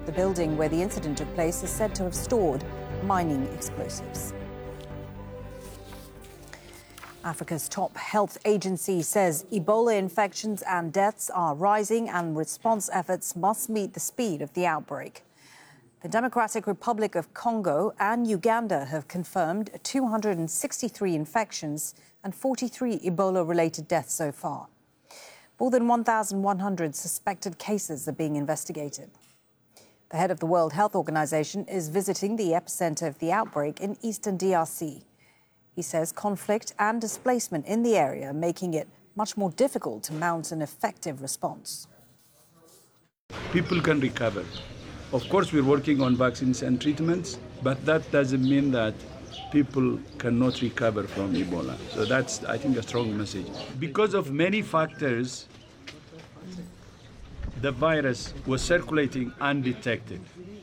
The building where the incident took place is said to have stored mining explosives. Africa's top health agency says Ebola infections and deaths are rising and response efforts must meet the speed of the outbreak. The Democratic Republic of Congo and Uganda have confirmed 263 infections and 43 Ebola-related deaths so far. More than 1,100 suspected cases are being investigated. The head of the World Health Organization is visiting the epicenter of the outbreak in eastern DRC. He says conflict and displacement in the area are making it much more difficult to mount an effective response. People can recover. Of course, we're working on vaccines and treatments, but that doesn't mean that people cannot recover from Ebola. So that's, I think, a strong message. Because of many factors, the virus was circulating undetected.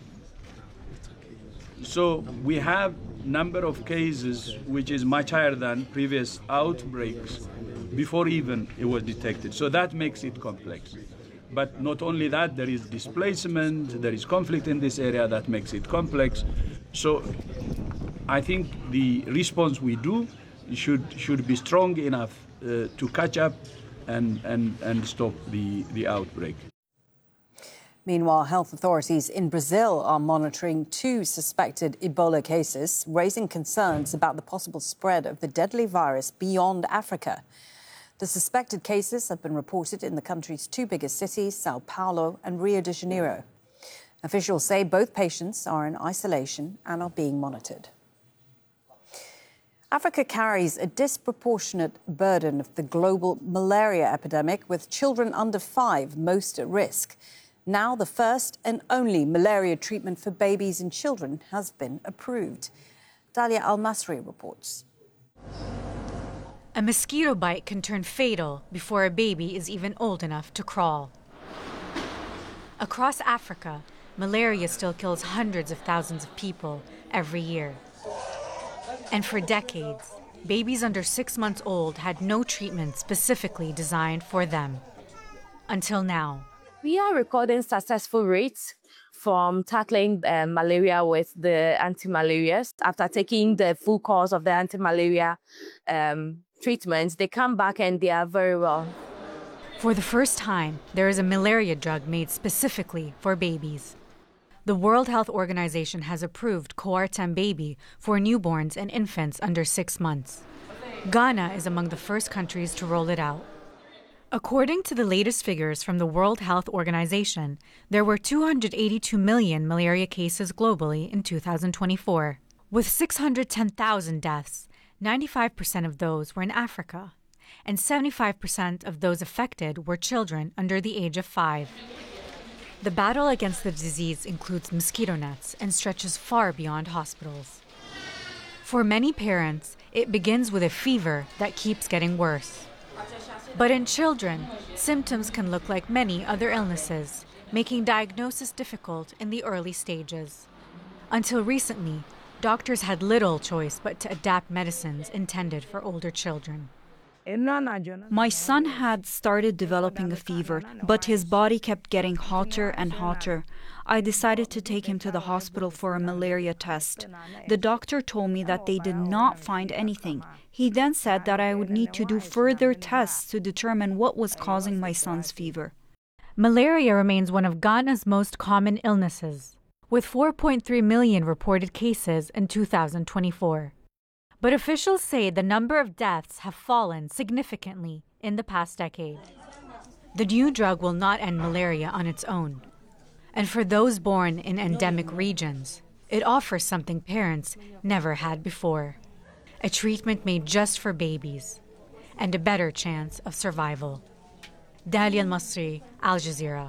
So we have number of cases which is much higher than previous outbreaks before even it was detected. So that makes it complex. But not only that, there is displacement, there is conflict in this area that makes it complex. So I think the response we do should be strong enough to catch up and stop the outbreak. Meanwhile, health authorities in Brazil are monitoring 2 suspected Ebola cases, raising concerns about the possible spread of the deadly virus beyond Africa. The suspected cases have been reported in the country's 2 biggest cities, Sao Paulo and Rio de Janeiro. Officials say both patients are in isolation and are being monitored. Africa carries a disproportionate burden of the global malaria epidemic, with children under 5 most at risk. Now, the first and only malaria treatment for babies and children has been approved. Dalia Al-Masri reports. A mosquito bite can turn fatal before a baby is even old enough to crawl. Across Africa, malaria still kills hundreds of thousands of people every year. And for decades, babies under 6 months old had no treatment specifically designed for them. Until now. We are recording successful rates from tackling malaria with the anti-malarials. After taking the full course of the anti-malaria treatments, they come back and they are very well. For the first time, there is a malaria drug made specifically for babies. The World Health Organization has approved Coartem Baby for newborns and infants under 6 months. Ghana is among the first countries to roll it out. According to the latest figures from the World Health Organization, there were 282 million malaria cases globally in 2024. With 610,000 deaths, 95% of those were in Africa, and 75% of those affected were children under the age of 5. The battle against the disease includes mosquito nets and stretches far beyond hospitals. For many parents, it begins with a fever that keeps getting worse. But in children, symptoms can look like many other illnesses, making diagnosis difficult in the early stages. Until recently, doctors had little choice but to adapt medicines intended for older children. My son had started developing a fever, but his body kept getting hotter and hotter. I decided to take him to the hospital for a malaria test. The doctor told me that they did not find anything. He then said that I would need to do further tests to determine what was causing my son's fever. Malaria remains one of Ghana's most common illnesses, with 4.3 million reported cases in 2024. But officials say the number of deaths have fallen significantly in the past decade. The new drug will not end malaria on its own. And for those born in endemic regions, it offers something parents never had before: a treatment made just for babies and a better chance of survival. Dalia Al-Masri, Al Jazeera.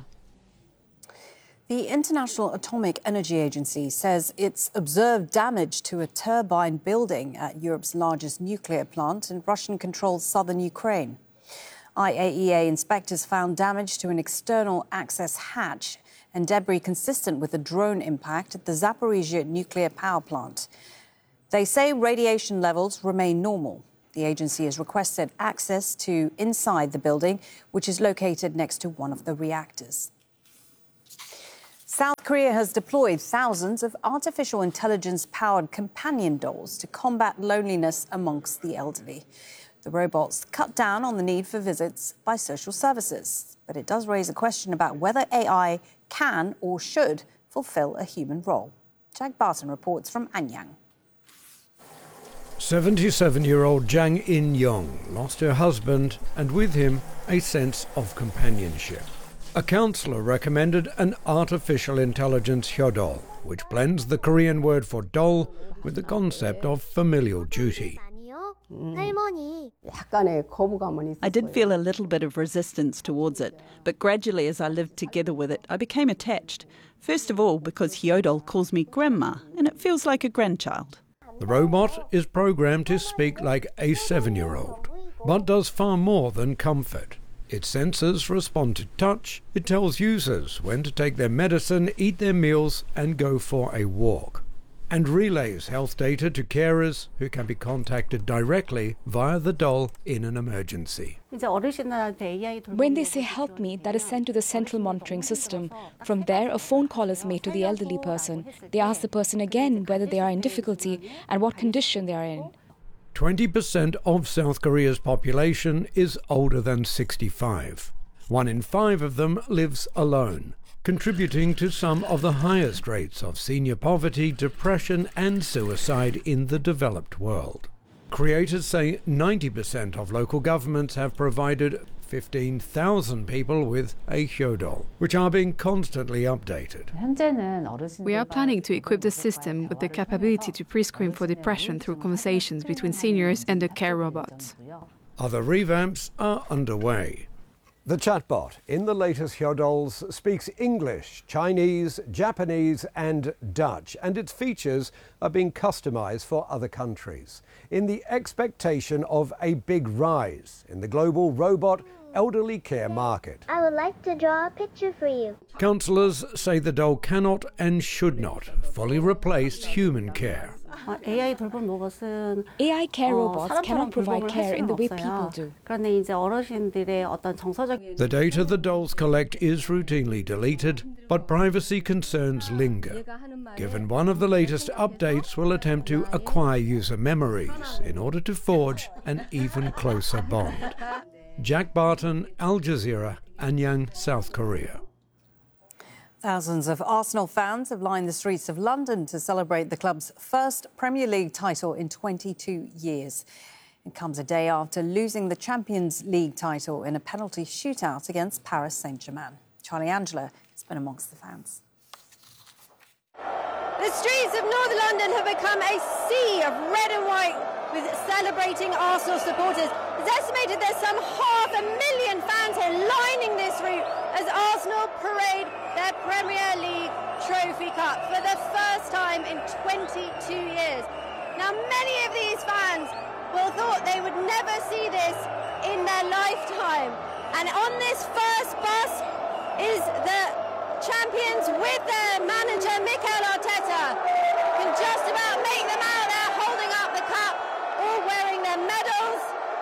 The International Atomic Energy Agency says it's observed damage to a turbine building at Europe's largest nuclear plant in Russian-controlled southern Ukraine. IAEA inspectors found damage to an external access hatch and debris consistent with a drone impact at the Zaporizhzhia nuclear power plant. They say radiation levels remain normal. The agency has requested access to inside the building, which is located next to one of the reactors. South Korea has deployed thousands of artificial intelligence-powered companion dolls to combat loneliness amongst the elderly. The robots cut down on the need for visits by social services. But it does raise a question about whether AI can or should fulfill a human role. Jack Barton reports from Anyang. 77-year-old Jang In-young lost her husband and with him a sense of companionship. A counsellor recommended an artificial intelligence hyodol, which blends the Korean word for doll with the concept of familial duty. I did feel a little bit of resistance towards it, but gradually as I lived together with it, I became attached. First of all, because Hyodol calls me grandma, and it feels like a grandchild. The robot is programmed to speak like a 7-year-old, but does far more than comfort. Its sensors respond to touch. It tells users when to take their medicine, eat their meals, and go for a walk. And relays health data to carers who can be contacted directly via the doll in an emergency. When they say help me, that is sent to the central monitoring system. From there, a phone call is made to the elderly person. They ask the person again whether they are in difficulty and what condition they are in. 20% of South Korea's population is older than 65. 1 in 5 of them lives alone, contributing to some of the highest rates of senior poverty, depression and suicide in the developed world. Creators say 90% of local governments have provided 15,000 people with a hyodol, which are being constantly updated. We are planning to equip the system with the capability to pre-screen for depression through conversations between seniors and the care robots. Other revamps are underway. The chatbot in the latest hyodols speaks English, Chinese, Japanese and Dutch, and its features are being customized for other countries in the expectation of a big rise in the global robot elderly care market. I would like to draw a picture for you. Counsellors say the doll cannot and should not fully replace human care. AI care robots cannot provide care in the way people do. The data the dolls collect is routinely deleted, but privacy concerns linger, given one of the latest updates will attempt to acquire user memories in order to forge an even closer bond. Jack Barton, Al Jazeera, Anyang, South Korea. Thousands of Arsenal fans have lined the streets of London to celebrate the club's first Premier League title in 22 years. It comes a day after losing the Champions League title in a penalty shootout against Paris Saint-Germain. Charlie Angela has been amongst the fans. The streets of North London have become a sea of red and white with celebrating Arsenal supporters. It's estimated there's some 500,000 fans here lining this route as Arsenal parade their Premier League Trophy Cup for the first time in 22 years. Now, many of these fans will thought they would never see this in their lifetime. And on this first bus is the champions with their manager, Mikel Arteta. Can just about make them out there holding up the cup, all wearing their medals.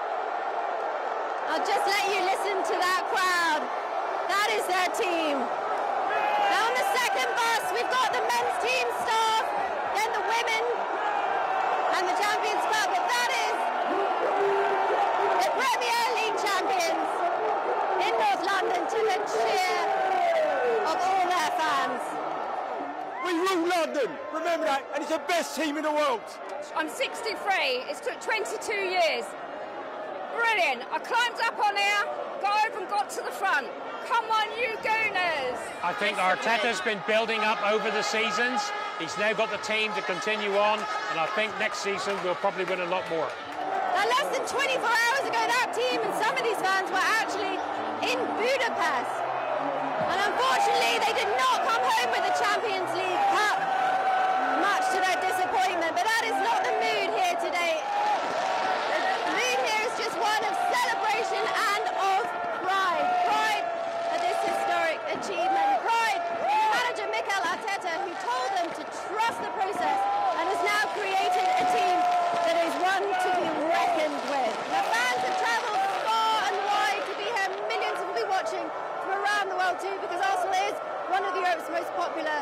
I'll just let you listen to that crowd. That is their team. Now on the second bus, we've got the men's team staff, then the women, and the Champions Cup. But that is the Premier League champions in North London to the cheer of all their fans. We rule London, remember that, and it's the best team in the world. I'm 63, it's took 22 years. Brilliant, I climbed up on here, got over and got to the front. Come on, you Gooners! I think Arteta's been building up over the seasons. He's now got the team to continue on, and I think next season we'll probably win a lot more. Now, less than 24 hours ago, that team and some of these fans were actually in Budapest. And unfortunately, they did not come home with the Champions League Cup, much to their disappointment. But that is not the mood here today. The mood here is just one of celebration and of pride. Pride at this historic achievement. Pride in manager Mikel Arteta, who told them to trust the process and has now created a team that is one to be reckoned with. The fans have travelled far and wide to be here. Millions will be watching from around the world too, because Arsenal is one of Europe's most popular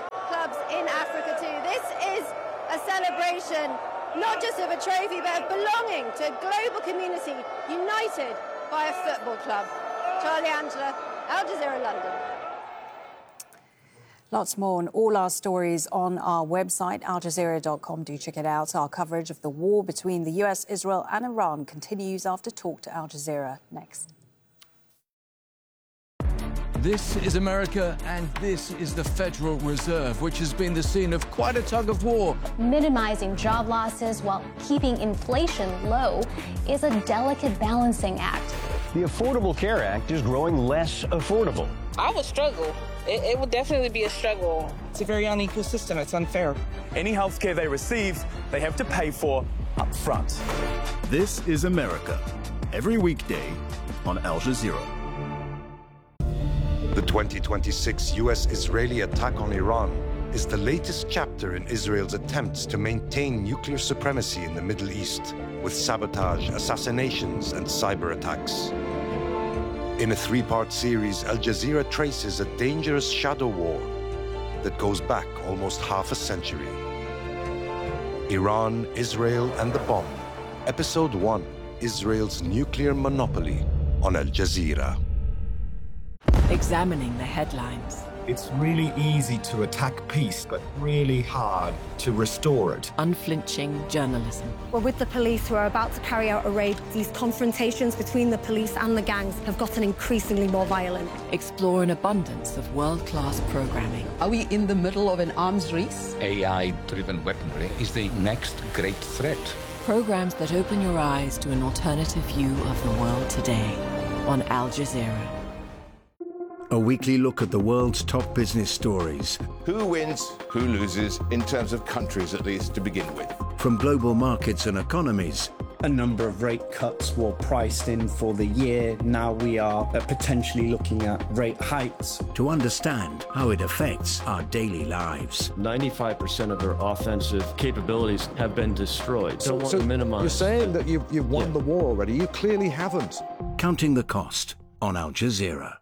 celebration, not just of a trophy, but of belonging to a global community united by a football club. Charlie Angela, Al Jazeera, London. Lots more on all our stories on our website, aljazeera.com. Do check it out. Our coverage of the war between the US, Israel and Iran continues after Talk to Al Jazeera. Next. This is America, and this is the Federal Reserve, which has been the scene of quite a tug of war. Minimizing job losses while keeping inflation low is a delicate balancing act. The Affordable Care Act is growing less affordable. I would struggle. It would definitely be a struggle. It's a very unequal system. It's unfair. Any health care they receive, they have to pay for up front. This is America, every weekday on Al Jazeera. The 2026 US-Israeli attack on Iran is the latest chapter in Israel's attempts to maintain nuclear supremacy in the Middle East, with sabotage, assassinations, and cyber attacks. In a three-part series, Al Jazeera traces a dangerous shadow war that goes back almost half a century. Iran, Israel, and the bomb. Episode 1, Israel's nuclear monopoly, on Al Jazeera. Examining the headlines. It's really easy to attack peace, but really hard to restore it. Unflinching journalism. We're with the police who are about to carry out a raid. These confrontations between the police and the gangs have gotten increasingly more violent. Explore an abundance of world-class programming. Are we in the middle of an arms race? AI-driven weaponry is the next great threat. Programs that open your eyes to an alternative view of the world today on Al Jazeera. A weekly look at the world's top business stories. Who wins, who loses, in terms of countries at least to begin with. From global markets and economies. A number of rate cuts were priced in for the year. Now we are potentially looking at rate hikes. To understand how it affects our daily lives. 95% of their offensive capabilities have been destroyed. Don't want to minimize. You're saying that you've won the war already. You clearly haven't. Counting the cost on Al Jazeera.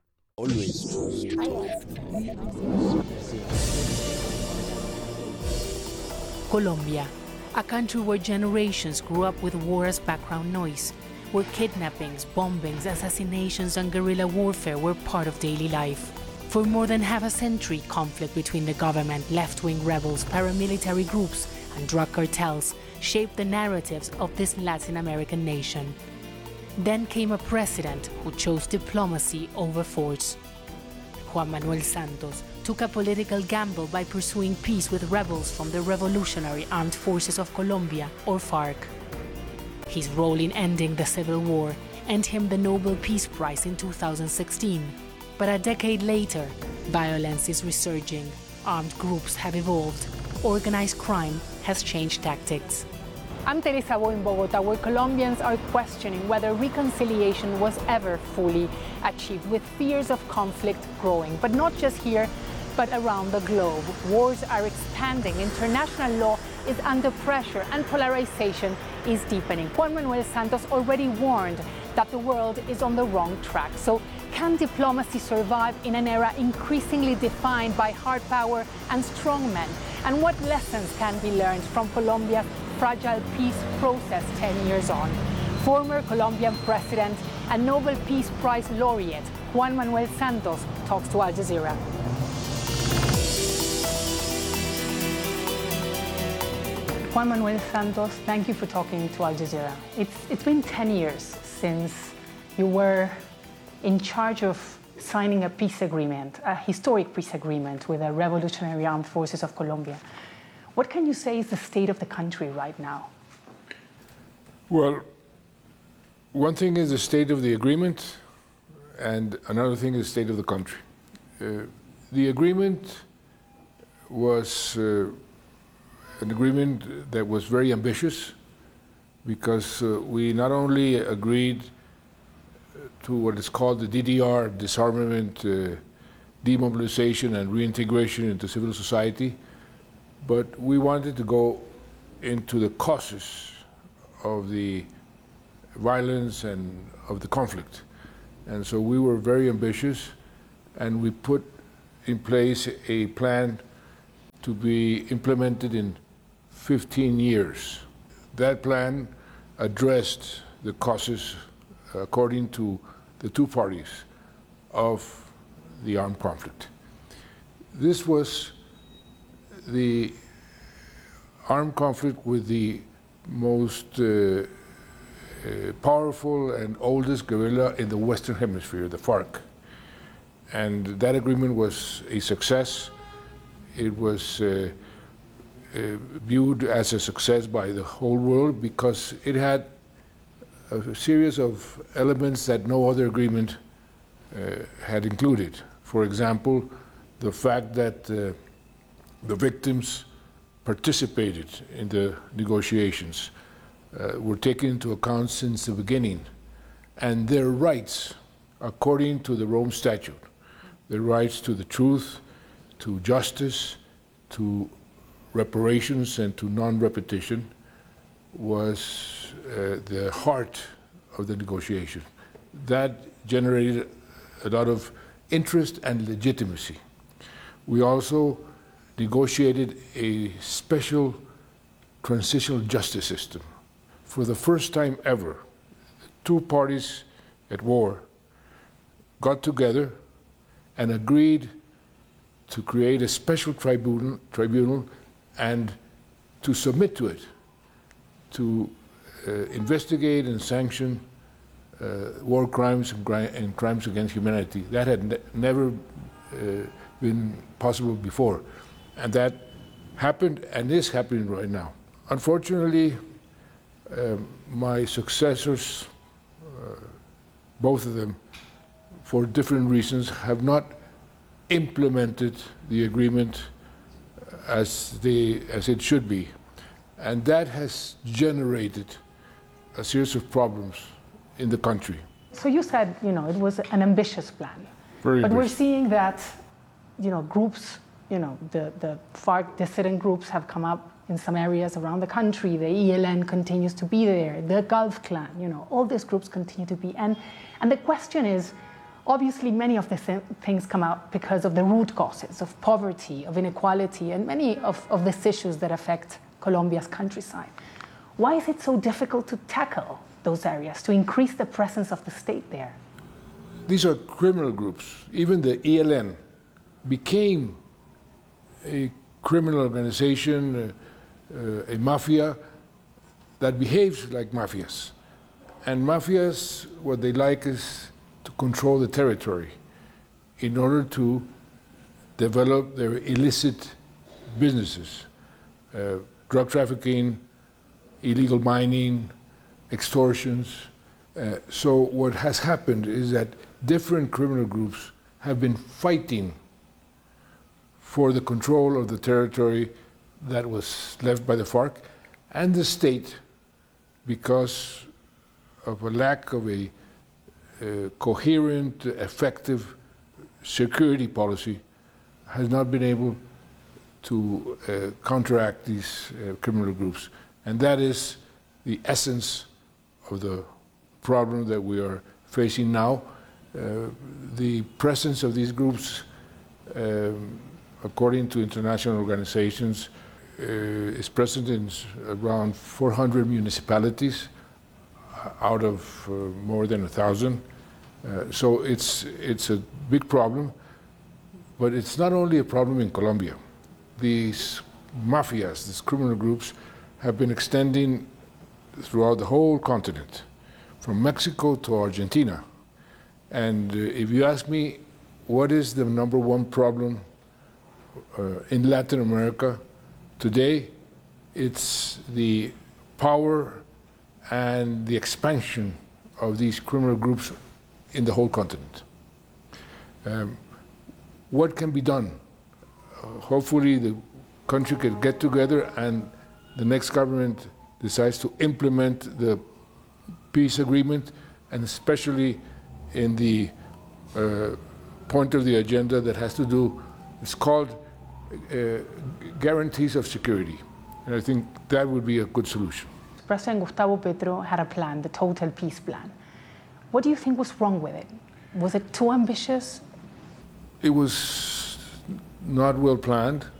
Colombia, a country where generations grew up with war as background noise, where kidnappings, bombings, assassinations, and guerrilla warfare were part of daily life. For more than half a century, conflict between the government, left-wing rebels, paramilitary groups, and drug cartels shaped the narratives of this Latin American nation. Then came a president who chose diplomacy over force. Juan Manuel Santos took a political gamble by pursuing peace with rebels from the Revolutionary Armed Forces of Colombia, or FARC. His role in ending the civil war earned him the Nobel Peace Prize in 2016. But a decade later, violence is resurging, armed groups have evolved, organized crime has changed tactics. I'm Teresa Bo in Bogota, where Colombians are questioning whether reconciliation was ever fully achieved, with fears of conflict growing. But not just here, but around the globe. Wars are expanding, international law is under pressure, and polarization is deepening. Juan Manuel Santos already warned that the world is on the wrong track. So can diplomacy survive in an era increasingly defined by hard power and strong men? And what lessons can be learned from Colombia's fragile peace process 10 years on? Former Colombian president and Nobel Peace Prize laureate Juan Manuel Santos talks to Al Jazeera. Juan Manuel Santos, thank you for talking to Al Jazeera. It's been 10 years since you were in charge of signing a peace agreement, a historic peace agreement with the Revolutionary Armed Forces of Colombia. What can you say is the state of the country right now? Well, one thing is the state of the agreement, and another thing is the state of the country. The agreement was an agreement that was very ambitious, because we not only agreed to what is called the DDR, disarmament, demobilization, and reintegration into civil society, but we wanted to go into the causes of the violence and of the conflict. And so we were very ambitious, and we put in place a plan to be implemented in 15 years. That plan addressed the causes, according to the two parties, of the armed conflict. This was the armed conflict with the most powerful and oldest guerrilla in the Western Hemisphere, the FARC. And that agreement was a success. It was viewed as a success by the whole world because it had a series of elements that no other agreement had included. For example, the fact that the victims participated in the negotiations were taken into account since the beginning, and their rights, according to the Rome Statute, their rights to the truth, to justice, to reparations, and to non-repetition, was the heart of the negotiation. That generated a lot of interest and legitimacy. We also negotiated a special transitional justice system. For the first time ever, two parties at war got together and agreed to create a special tribunal and to submit to it, to investigate and sanction war crimes and crimes against humanity. That had never been possible before. And that happened and is happening right now. Unfortunately, my successors, both of them, for different reasons, have not implemented the agreement as it should be. And that has generated a series of problems in the country. So you said, it was an ambitious plan. Very but ambitious. We're seeing that, groups, the FARC dissident groups have come up in some areas around the country. The ELN continues to be there. The Gulf Clan, all these groups continue to be. And the question is, obviously, many of these things come out because of the root causes of poverty, of inequality, and many of these issues that affect Colombia's countryside. Why is it so difficult to tackle those areas, to increase the presence of the state there? These are criminal groups. Even the ELN became a criminal organization, a mafia that behaves like mafias. And mafias, what they like is to control the territory in order to develop their illicit businesses, drug trafficking, illegal mining, extortions. So what has happened is that different criminal groups have been fighting for the control of the territory that was left by the FARC and the state, because of a lack of a coherent, effective security policy, has not been able to counteract these criminal groups. And that is the essence of the problem that we are facing now. The presence of these groups, according to international organizations, is present in around 400 municipalities out of more than 1,000. So it's a big problem, but it's not only a problem in Colombia. These mafias, these criminal groups, have been extending throughout the whole continent, from Mexico to Argentina. And if you ask me what is the number one problem in Latin America today, it's the power and the expansion of these criminal groups in the whole continent. What can be done? Hopefully the country can get together and the next government decides to implement the peace agreement, and especially in the point of the agenda that has to do, it's called guarantees of security. And I think that would be a good solution. President Gustavo Petro had a plan, the Total Peace Plan. What do you think was wrong with it? Was it too ambitious? It was not well planned.